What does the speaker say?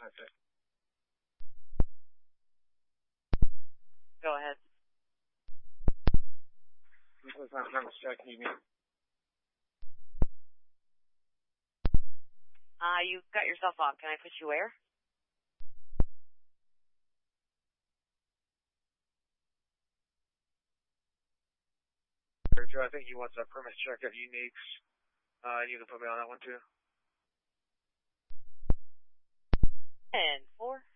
Okay. Go ahead. This is not premise check, you mean? You got yourself on. Can I put you where? Joe, I think he wants a premise check at Uniques. You can put me on that one too. 10-4.